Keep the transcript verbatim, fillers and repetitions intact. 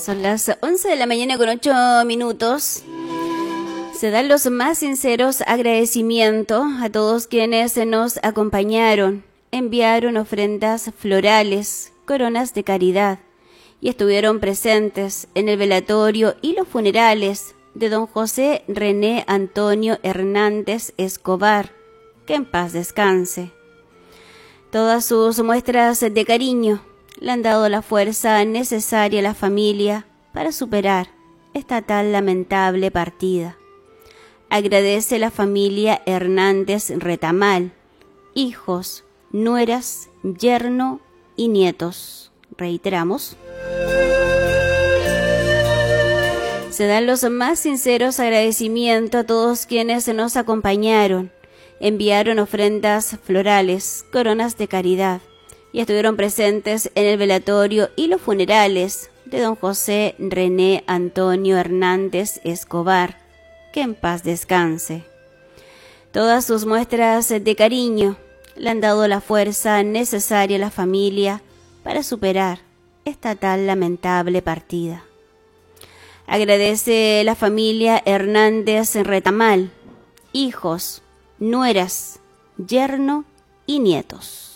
Son las once de la mañana con ocho minutos. Se dan los más sinceros agradecimientos a todos quienes nos acompañaron, enviaron ofrendas florales, coronas de caridad y estuvieron presentes en el velatorio y los funerales de don José René Antonio Hernández Escobar, que en paz descanse. Todas sus muestras de cariño le han dado la fuerza necesaria a la familia para superar esta tan lamentable partida. Agradece la familia Hernández Retamal, hijos, nueras, yerno y nietos. Reiteramos. Se dan los más sinceros agradecimientos a todos quienes nos acompañaron, enviaron ofrendas florales, coronas de caridad y estuvieron presentes en el velatorio y los funerales de don José René Antonio Hernández Escobar, que en paz descanse. Todas sus muestras de cariño le han dado la fuerza necesaria a la familia para superar esta tan lamentable partida. Agradece la familia Hernández Retamal, hijos, nueras, yerno y nietos.